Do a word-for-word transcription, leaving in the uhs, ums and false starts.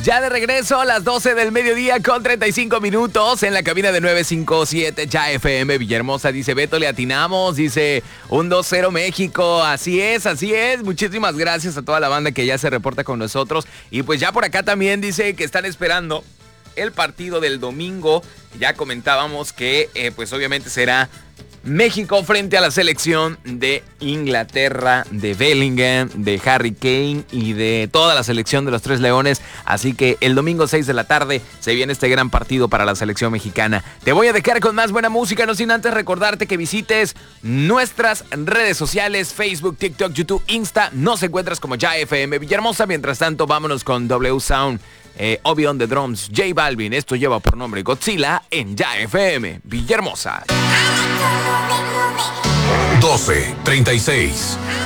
Ya de regreso a las doce del mediodía con treinta y cinco minutos en la cabina de nueve cinco siete Ya F M Villahermosa. Dice Beto, le atinamos, dice un dos cero México. Así es, así es. Muchísimas gracias a toda la banda que ya se reporta con nosotros. Y pues ya por acá también dice que están esperando el partido del domingo. Ya comentábamos que eh, pues obviamente será México frente a la selección de Inglaterra, de Bellingham, de Harry Kane y de toda la selección de los Tres Leones. Así que el domingo seis de la tarde se viene este gran partido para la selección mexicana. Te voy a dejar con más buena música, no sin antes recordarte que visites nuestras redes sociales, Facebook, TikTok, YouTube, Insta. Nos encuentras como Ya F M Villahermosa. Mientras tanto, vámonos con W Sound. Eh, Obi on the Drums, J Balvin. Esto lleva por nombre Godzilla en Ya F M Villahermosa. doce treinta y seis